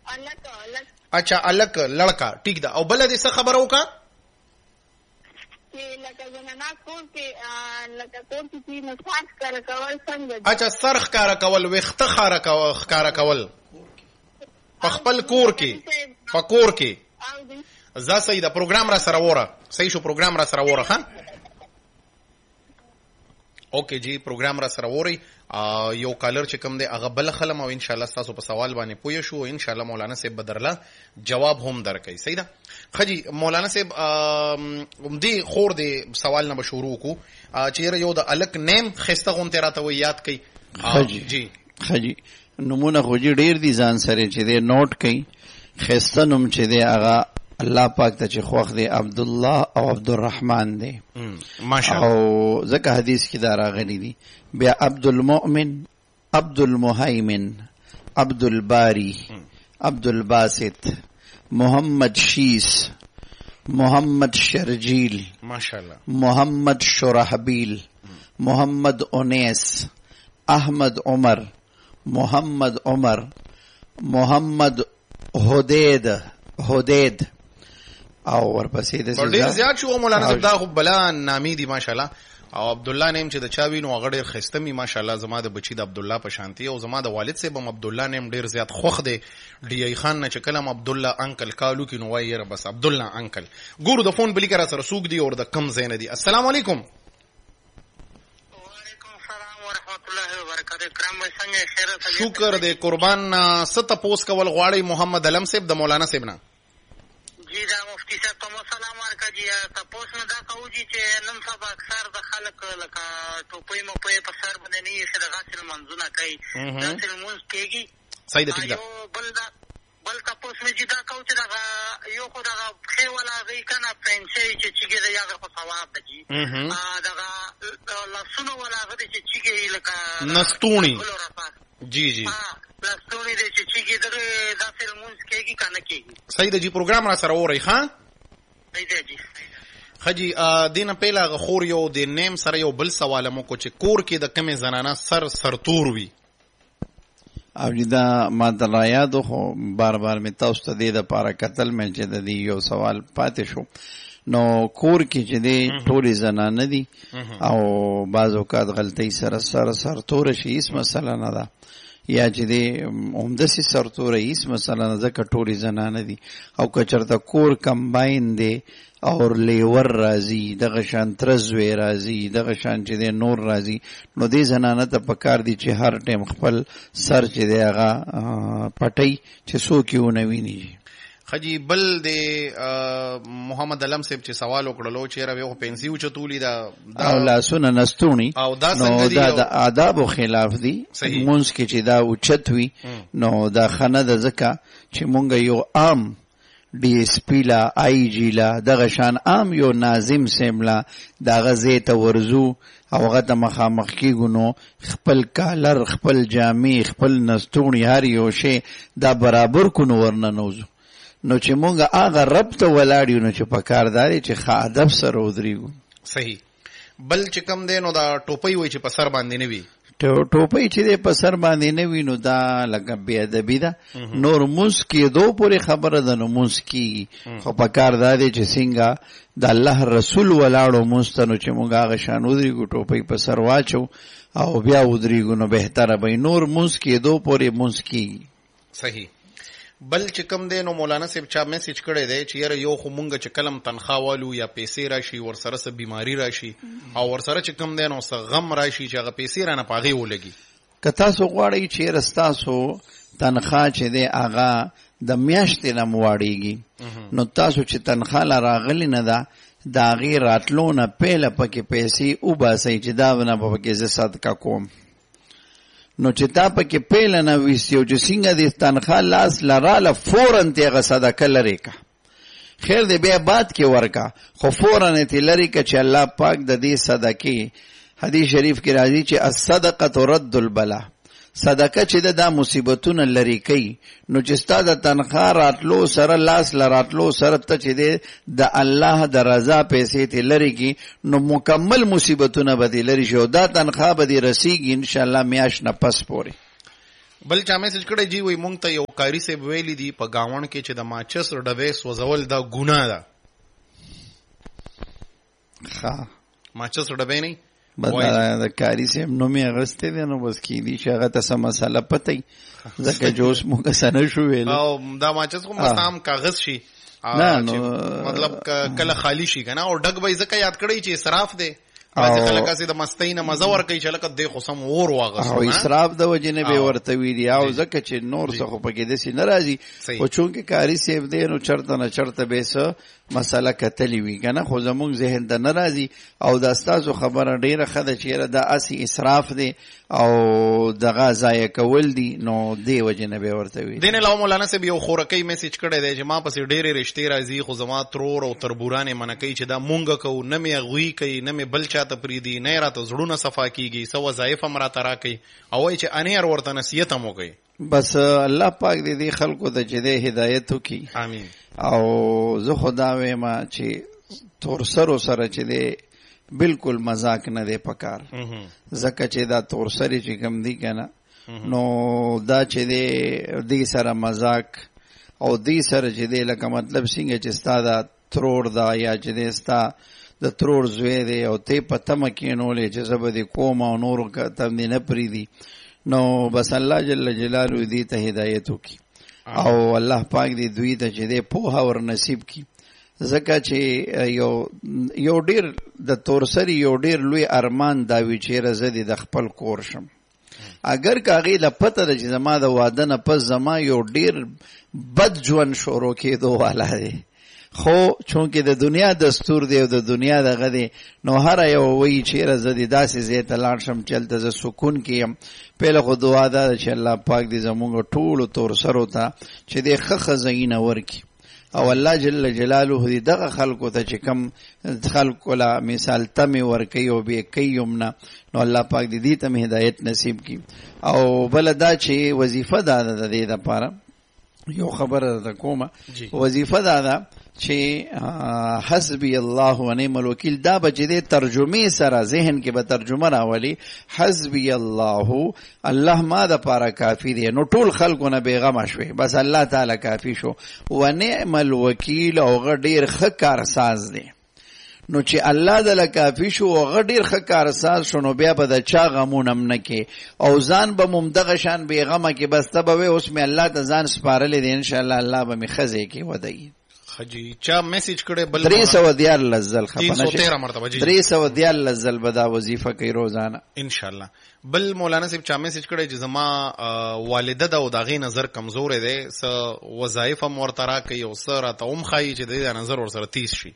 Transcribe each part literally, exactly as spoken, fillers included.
اچھا الک لڑکا ٹھیک ده. او بل دې څه خبره وکړه اچھا سر ښکاره کول ویښته ښکاره کول په خپل کور کې په کور کې زه صحیح ده. پروګرام را سره وره صحیح شو پروګرام را سره وره ها اوکې جی پروګرام را سره وری. یو کالر چې کوم دی هغه بل خلم او ان شاء الله تاسو په سوال باندې پوه شو ان شاء الله مولانا صاحب بدرله جواب هم درکړي. صحیح ده خجی مولانا صاحب دې خور دې سوال نه شروع کو چې یو د الک نیم خسته غون تیرا ته یاد کړي. خجی جی خجی نمونه خو جی ډیر دي ځان سره چې دې نوٹ کړي. خسته نوم چې دی هغه الله پاک ته چې خوښ دی عبد الله او عبد الرحمن دی ماشاءالله. او ځکه حدیث کې دا راغلی دی. بیا عبد المؤمن عبد المهيمن عبد الباری عبد الباسط محمد شیس محمد شرجیل ماشاءالله محمد شرحبیل محمد انیس احمد عمر محمد عمر محمد حدید حدید او ورپسې د ډېر زیات شو مولانا صاحب دا خو بلا نامي دي ماشاءالله. او عبد الله نیم چې د چا وینو هغه ډېر ښایسته می ماشاءالله. زما د بچی د عبد الله په شانتي او زما د والد صاحب هم عبد الله نیم ډېر زیات خوښ دی. ډی ای خان نه چې کلم عبد الله انکل کالو کې نو وایي بس عبد الله انکل. ګورو د فون بلی کرا سره سوق دی او د کم زین دی. السلام علیکم. وعلیکم السلام ورحمت الله وبرکاته. کرام څنګه خیرت شکر دی قربان. ست پوس کول غواړي محمد علم صاحب د مولانا صاحب نه. جی دا مفتی صاحب ته سلام ورکړه. جی تاسو نه دا کوو چې نن سبا اکثر د خلک لکه ټوپۍ مپۍ په سر باندې نه یې چې د غسل منځونه کوي غسل لمونځ کېږي. صحیح ده ټیک ده. بل دا بل تاسو نه چې دا کوو چې دغه یو خو دغه پښې والا هغوی که نه پنسۍ چې چیږي دی هغه خو ثواب ده جي. دغه لاسونه والا هغه دی چې چیږي لکه نستوڼي جی جی لستونی دی چې چیږي دغه داسې لمونځ کېږي که نه کېږي. صحیح ده جی پروګرام را سره وری ښه صحیح ده جی. خجی دینه پیله هغه خور یو د نیم سره یو بل سوال مو کو چې کور کې د کمې زنانه سر سرتور وي. او دا ما ته را یادو خو بار بار مې تاسو ته دې دپاره کتل مې چې د دې یو سوال پاتې شو. نو کور کې چې دی ټولې زنانه دي او بعض اوقات غلطۍ سره سر سرتوره شي هېڅ مسله نه ده یا چې دی همداسې سرتوره هېڅ مسله نه ځکه ټولې زنانه دي. او که چېرته کور کمباین دی او لیور راځي دغه شان ترزوی راځي دغه شان چې دی نور راځي نو دې زنانه ته پکار دي چې هر ټیم خپل سر چې دی هغه پټۍ چې څوک یې ونه ویني. خجی بل د محمد علم صاحب چې سوال وکړلو چې راوي خو پنسي اوچتولي دا او لاسونه نستونی او دا نو دا د آدابو خلاف دي. مونږ کې چې دا اوچت وي نو دا خنه د ځکه چې مونږ یو عام ډي اس پی لا آی جی لا دغه شان عام یو ناظم سیملا دغه زی ته ورزو او هغه ته مخامخ کېږو نو خپل کالر خپل جامې خپل نستونی هر یو شی دا برابر کو نو ورننوځو. نو چې مونږ هغه رب ته ولاړ یو نو چې په کار داري چې ښه ادب سره ودرېږو. صحیح. بل چې کم دی نو دا ټوپۍ وایي چې په سر باندې نه وي. ټوپۍ چې دی په سر باندې نه وي نو دا لکه بې ادبي ده. نور مونځ کېدو پورې خبره ده نو مونځ کېږي خو په کار دا دی چې څنګه د الله رسول ولاړو مونځ ته نو چې مونږ هغه شان ودرېږو ټوپۍ په سر واچو او بیا ودرېږو نو بهتره به نور مونځ کېدو پورې مونځ کېږي. صحیح. بل چې کم دی نو مولانا صاحب چا میسج کړی دی چې یاره یو خو مونږ چې کلم تنخوا والو یا پیسې راشي ورسره څه بیماری راشي او ورسره چې کم دی نو څه غم راشي چې هغه پیسې رانه په هغې ولګي. که تاسو غواړئ چې یاره ستاسو تنخوا چې دی هغه د میاشتې نه مواړېږي نو تاسو چې تنخوا له راغلې نه ده د هغې راتلو نه پیله پکې پیسې وباسئ چې دا نه به پکې زه صدقه کوم. نو چې تا پکې پیله نه ویستې او چې څنګه د تنخوا لاس لراله فوراً تې هغه صدقه لرې که. خیر دی بیا باد کې ورکه خو فوراً یې تې لرې که چې الله پاک د دې صدقې حدیث شریف کې راځي چې الصدقه ترد البلا صدقه چې ده دا مصیبتونه لرې کوي. نو چې ستا د تنخوا راتلو سره لاس له راتلو سره ته چې دی د الله د رضا پیسې تې لرې کړي نو مکمل مصیبتونه به دې لرې شي او دا تنخوا به دې رسیږي انشاءالله میاشت نه پس پورې. بل چا میسج کړی جی وای مونږ ته یو کاری صاحب ویلی دی په گاوند کې چې د ماچس ډبې سوځول دا ګناه ده. ښه ماچس ډبې نه بس د کاری صاحب نو می اغسته دي نو بس کی دي چې هغه ته سم مسله پته ځکه جوش مونږ سره شو ویل او دا ماچس کوم مستام کاغذ شي نه نو مطلب کله خالی شي کنه او ډګ به ځکه یاد کړی چې اسراف دی. بعضې خلک هسې د مستۍ نه مزه ورکوي چې لکه دی خو سم اور واغستو او اسراف د وجې نه به ورته ویلي او ځکه چې نور څه خو پکې داسې نه راځي خو چونکې کاري صاحب دی نو چرته نه چرته به څه مسله کتلې وي که نه خو زمونږ ذهن ته نه راځي او دا ستاسو خبره ډېره ښه ده چې یاره دا هسې اسراف دی او دغه ضایع کول دي نو دې وجې نه به ورته وي. دې نه علاوه مولانا صاحب یو خورکۍ میسج کړی دی چې ما پسې ډېرې رشتې راځي خو زما ترور او تربورانې منع کوي چې دا مونږ کوو نه مې هغوی کوي نه مې بل چاته پرېږدي نه یې راته زړونه صفا کېږي څه وظایف هم راته راکوي او وایي چې انیر ورته نصیحت هم وکوي. بس الله پاک دې دې خلکو ته چې دې هدایت وکړي امین. او زه خو دا وایم چې تورسرو سره چې دې بالکل مذاق نه دی پکار ځکه چې دا تورسرې چې کوم دي که نه نو دا چې دی دې سره مذاق او دې سره چې دی لکه مطلب څنګه چې ستا دا ترور دا یا چې دی ستا د ترور زوی دی او ته په تمه کېنولې چې زه به دې کوم او نورو ته دې نه پرېږدي نو بس الله جل جلاله دې ته هدایت وکړي او الله پاک دې دوی ته چې دی پوهه ور نصیب کړي ځکه چې یو یو ډېر د تورسري یو ډېر لوی ارمان دا وي چې یاره زه دې د خپل کور شم اگر که هغې له پته ده چې زما د واده نه پس زما یو ډېر بد ژوند شروع کېدو والا دی خو چونکې د دنیا دستور دی او د دنیا دغه دی نو هر یو وایي چې یاره زه دې داسې ځای ته لاړ شم چې هلته زه سکون کې یم. پهله خو دعا دا ده چې الله پاک دې زمونږ ټولو تورسرو ته چې دې ښه ښه ځایونه ورکړي او الله جل جلاله دې دغه خلکو ته چې کم خلکو له مثال تمې ورکوي او بې کوي هم نه نو الله پاک دې دې ته هدایت نصیب کړي. او بله دا چې وظیفه دا ده د دې دپاره یو خبره ده کومه وظیفه دا ده چې حسبی الله و نعم الوکیل دا به چې دی ترجمې سره ذهن کې به ترجمه راولي حسبی الله الله ما د پاره کافي دی نو ټول خلکو نه بېغمه شوې بس الله تعالی کافي شو و نعم الوکیل او هغه ډېر ښه کارساز دی نو چې الله دله کافي شو هغه ډېر ښه کارساز شو نو بیا به د چا غمونه هم نه کې او ځان به مو همدغه شان بېغمه کې بس ته به وې اوس مې الله ته ځان سپارلی دی انشاءالله الله به مې ښه ځای کې ودوي. خجی چا میسج کړي بل درې سوه دیارلس ځل خفه تین سو تیرہ مرتبه جی درې سوه دیارلس ځل به دا وظیفه کوي روزانه انشاءالله. بل مولانا صاحب چا میسج کړي چې زما والده ده او د هغې نظر کمزوری دی څه وظایف هم ورته راکوي او څه راته هم ښایي چې د دې نظر ورسره تیز شي.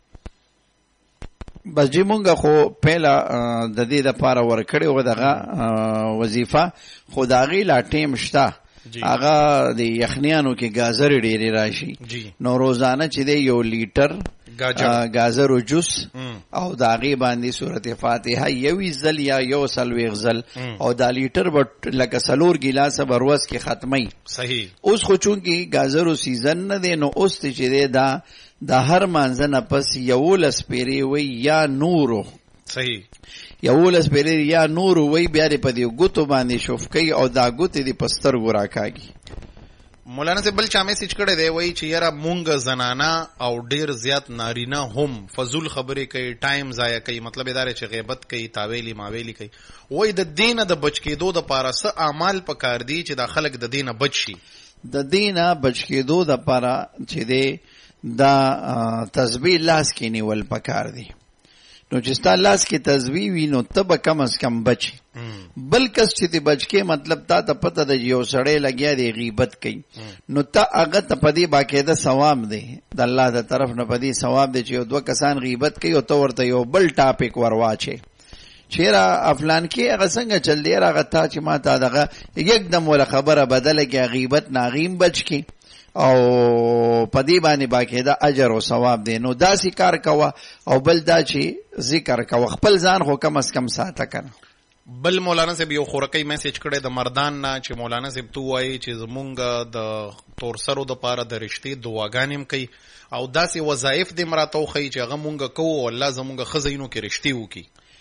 بس جی مونږه خو پهله د دې دپاره ورکړې وه دغه وظیفه خو د هغې لا ټیم شته هغه د یخنیانو کې ګازرې ډېرې راشي نو روزانه چې دی یو لیټر ګازرو جوس او د هغې باندې صورت فاتحه یوې ځل یا یو څلوېښت ځل او دا لیټر به لکه څلور ګیلاسه به روز کې ختموي. صحیح. اوس خو چونکې ګازرو سیزن نه دی نو اوس ته چې دی دا د هر مانځه نه پس یولس پیرې وی یا نورو صحیح یولس پیرې یا نورو وی بیا دې په دې ګوتو باندې شوف کوي او دا ګوتې دې په سترګو راکاږي. مولانا صاحب بل چا میسج کړی دی وایي چې یاره مونږ زنانه او ډېر زیات نارینه هم فضول خبرې کوي ټایم ضایع کوي مطلب یې دا دی چې غیبت کوي تاویلي ماویلي کوي وایي د دې نه د بچ کېدو دپاره څه اعمال پکار دي چې دا خلک د دې نه بچ شي. د دې نه بچ کېدو دپاره چې دی دا تسبیح لاس کې نیول پکار دی نو چې ستا لاس کې تسبیح وي نو ته به کم از کم بچي. بل کس چې د بچ کې مطلب تا ته پته ده یو سړی لګیا دی غیبت کوي نو ته هغه ته په دې باقاعده ثواب دی د الله د طرف نه په دې ثواب دی چې یو دوه کسان غیبت کوي او ته ورته یو بل ټاپک ور واچې چیرې افلان کې هغه څنګه چل دی هغه تا چې ما ته دغه یکدم ولا خبره بدله کې غیبت ناغیم بچ کې او پدی باندې باقاعده اجر او ثواب دی نو داسې کار کوه او بل دا چې ذکر کوه خپل ځان خو کم از کم ساته کنه. بل مولانا صاحب یو خورکۍ میسج کړی د مردان نه چې مولانا صاحب تو وایي چې زمونږ د تورسرو دپاره د رشتې دعاګانې هم کوي او داسې وظایف دې هم راته وښیي چې هغه مونږ کوو او الله زمونږ ښه ځایونو کې رشتې وکړي.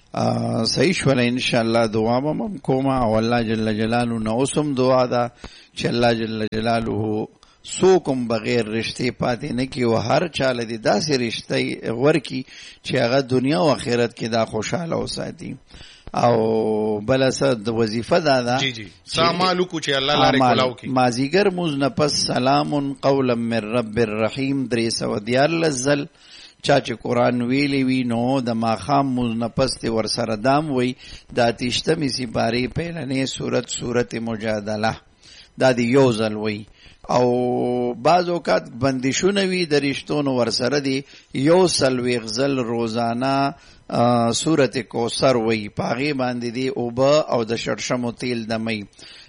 صحیح شول ان شاء الله دعا مم کوما او الله جل جلاله نو اوسم دعا دا چې الله جل جلاله سوکم بغیر رشته پاتې نه کی او هر چاله دي داسې رشته ورکی چې هغه دنیا او آخرت کې دا خوشاله وساتي او بل څه د وظیفه دا ده جی جی سامالو کو چې الله لاره کولاو کی مازیګر موز نفس سلام قولا من رب الرحیم درې سو دیار لزل چا چې قرآن ویلی وی نو د ماخام موز نفس تی ورسره دام وی دا تیشتمی سپاری پیلنې سورت سورت مجادله دا دی یو ځل وی او بعض اوقات بندشونه وی د رښتونو ورسره دی یو سلویغ ځل روزانه سورت کوثر وی پاغي باندې دی اوبه او د شړشمو تیل دمي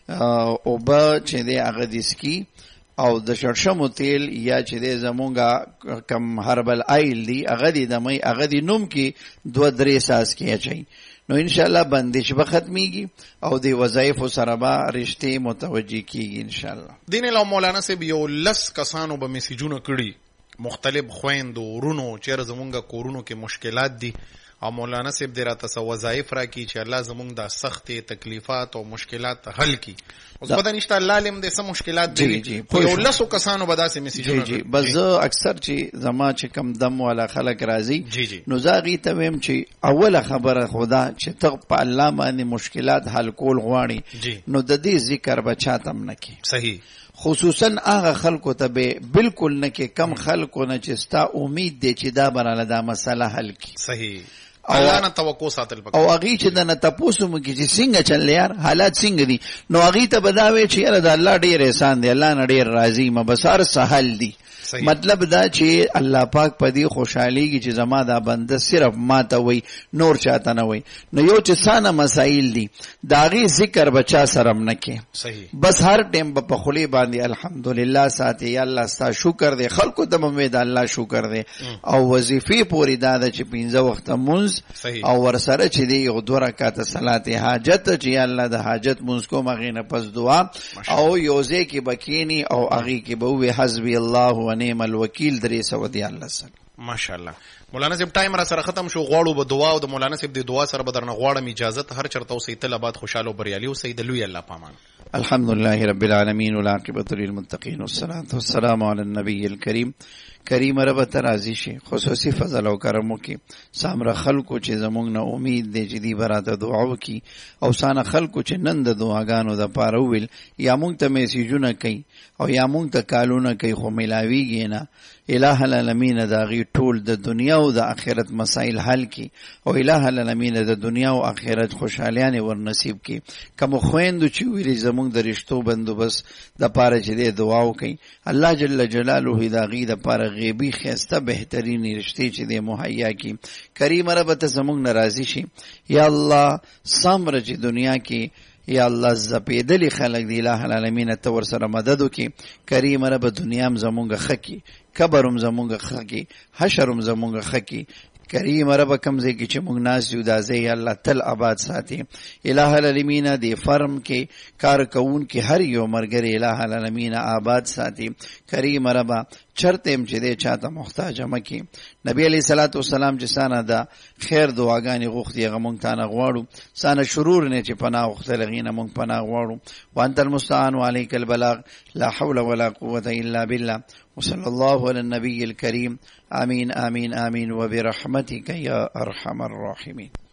اوبه چې دی هغه دسکی او د شړشمو تیل یا چې دی زمونږه کم هربل آیل دی هغه دی دمي هغه دی نوم کې دو درې ساس کې اچي نو ان شاء الله بندش به ختميږي او د وظایف سره به رښتې متوجي کیږي ان شاء الله. دین له مولانا سے یو لس کسانو به میسیجونه کړي مختلف خويندو ورونو چیرې زمونږه کورونو کې مشکلات دي او مولانا صاحب دې راته سو وظایف راکړي چې الله زمونږ د سخت تکلیفات او مشکلات حل کړي. اوس پته نشته الله علم دې سم مشکلات دي خو یو لسو کسانو به داسې میسیجونه جی بس اکثر چې زما چې کم دم والا خلک راځي نو زاغي ته ویم چې اوله خبره خدا چې ته په الله باندې مشکلات حل کول غواړي نو د دې ذکر بچاتم نه کی صحیح خصوصا هغه خلکو ته به بالکل نه کې کم خلکو نه چې ستا امید دی چې دا براله دا مسله حل کی صحیح الله نه توقع ساتل پکې او هغه چې د نه تاسو مو کې چې څنګه چل یار حالات څنګه دي نو هغه ته بداوي چې یاره د الله ډیر احسان دی الله نه ډیر راضي مبصار سهل دی مطلب دا چې الله پاک په دې خوشحاليږي چې زما دا بنده صرف ما ته وای نور چاته نه وای نو یو چې سانه مسائل دي داغي ذکر بچا سرم نه کې صحیح بس هر ټیم په خلی باندې الحمدلله ساتي یا الله ستا شکر دې خلکو ته امید الله شکر دې او وظیفه پوری دا چې پنځه وخت منځ او ورسره چې دی یو دوه رکعات صلات حاجت چې الله د حاجت منځ کو مغه نه پس دعا او یوزه کې بکینی او اغي کې به وي حسبي الله نعم الوکیل درې سو دی الله سره ماشاءالله. مولانا صاحب ټایم را سره ختم شو غواړو به دعا او د مولانا صاحب د دعا سره به درنه غواړم اجازه هر چرته اوسې تل آباد خوشاله او بریالي او سید لوی الله پامان. الحمدلله رب العالمین والعاقبۃ للمتقین والصلاة والسلام علی النبی الکریم. کریم رب ترازی شي خصوصي فضل او کرم وکي سامره خلکو چې زمونږ نه امید دي چې دی براته دعا وکي او سانه خلکو چې نن د دعاګانو د پاره ویل یا مونږ ته میسیجونه کوي او یا مونږ ته کالونه کوي خو ملاویږي نه الہ العالمین دا غي ټول د دنیا او د آخرت مسائل حل کی او الہ العالمین د دنیا او آخرت خوشالیان ور نصیب کی کوم خويندو چې ویلي زمونږ د رښتو بندوبس د پاره چې د دعا وکي الله جل جلاله دا غي د پاره غیبی خسته بهترین رشتې چې د مهیا کی کریم رب ته زمونږ ناراضي شي یا الله سمره چې دنیا کې یا الله زپیدلی خلق دی الہ العالمین ته ور سره مدد وکي کریم رب دنیا هم زمونږ خکی قبرم زمونږ خکی حشرم زمونږ خکی کریم رب کمزه کی چې موږ ناس یو دازې الله تل آباد ساتي الہ العالمین دی فرم کې کار کوون کې هر یو مرګر الہ العالمین آباد ساتي کریم رب چرتم چې دې چاته محتاج مکی نبی علیہ الصلوۃ والسلام چې سانه دا خیر دعاګانې غوښتي غمون تانه غواړو سانه شرور نه چې پناه غوښتل غینه مونږ پناه غواړو وانت المستعان وعليك البلاغ لا حول ولا قوة الا بالله وصلى الله على النبي الكريم آمين آمين آمين وبرحمتك يا أرحم الراحمين.